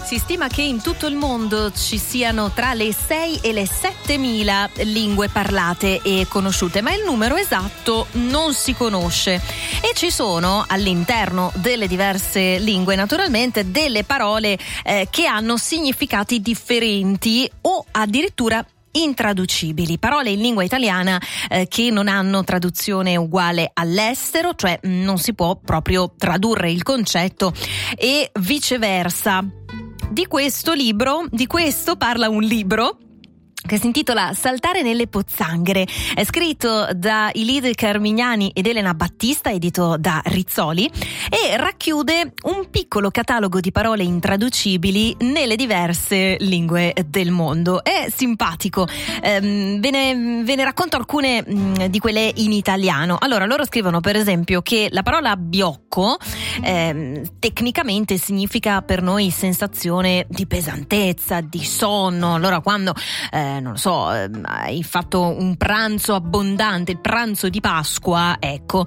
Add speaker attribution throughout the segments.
Speaker 1: Si stima che in tutto il mondo ci siano tra le 6 e le 7.000 lingue parlate e conosciute, ma il numero esatto non si conosce. E ci sono all'interno delle diverse lingue naturalmente delle parole che hanno significati differenti o addirittura intraducibili, parole in lingua italiana che non hanno traduzione uguale all'estero, cioè non si può proprio tradurre il concetto e viceversa. Di questo parla un libro che si intitola Saltare nelle pozzanghere. È scritto da Ilide Carmignani ed Elena Battista, edito da Rizzoli, e racchiude un piccolo catalogo di parole intraducibili nelle diverse lingue del mondo. È simpatico. Ve ne racconto alcune di quelle in italiano. Allora, loro scrivono per esempio che la parola biocco tecnicamente significa per noi sensazione di pesantezza, di sonno. Allora, quando non lo so, hai fatto un pranzo abbondante, il pranzo di Pasqua, ecco,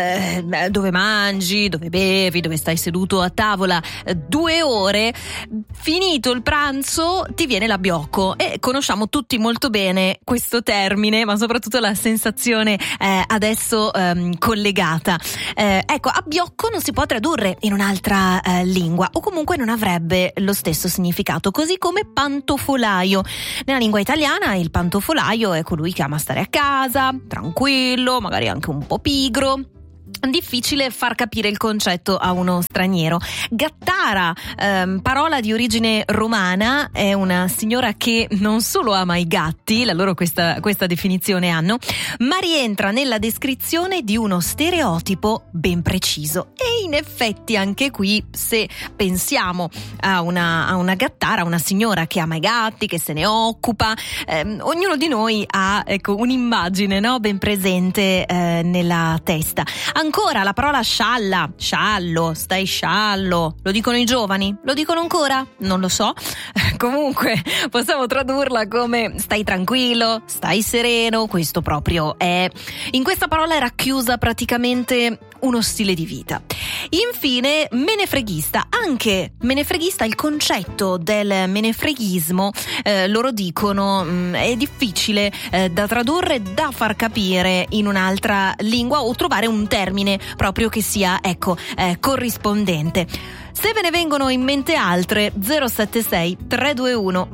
Speaker 1: dove mangi, dove bevi, dove stai seduto a tavola 2 ore, finito il pranzo ti viene l'abbiocco, e conosciamo tutti molto bene questo termine, ma soprattutto la sensazione adesso collegata. Ecco, abbiocco non si può tradurre in un'altra lingua, o comunque non avrebbe lo stesso significato, così come pantofolaio. Nella lingua italiana il pantofolaio è colui che ama stare a casa, tranquillo, magari anche un po' pigro. Difficile far capire il concetto a uno straniero. Gattara, parola di origine romana, è una signora che non solo ama i gatti, la loro questa definizione hanno, ma rientra nella descrizione di uno stereotipo ben preciso. E in effetti anche qui, se pensiamo a una gattara, una signora che ama i gatti, che se ne occupa, ognuno di noi ha, ecco, un'immagine, no, ben presente nella testa. Ancora la parola scialla, sciallo, stai sciallo, lo dicono i giovani? Lo dicono ancora? Non lo so. Comunque possiamo tradurla come stai tranquillo, stai sereno, questo proprio è. In questa parola è racchiusa praticamente uno stile di vita. Infine, menefreghista. Anche menefreghista, il concetto del menefreghismo, loro dicono, è difficile da tradurre, da far capire in un'altra lingua, o trovare un termine proprio che sia, ecco, corrispondente. Se ve ne vengono in mente altre, 076 321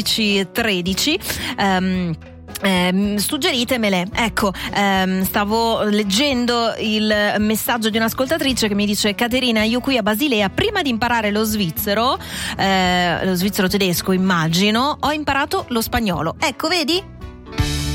Speaker 1: 1113, suggeritemele. Ecco, stavo leggendo il messaggio di un'ascoltatrice che mi dice: Caterina, io qui a Basilea, prima di imparare lo svizzero tedesco immagino, ho imparato lo spagnolo. Ecco, vedi?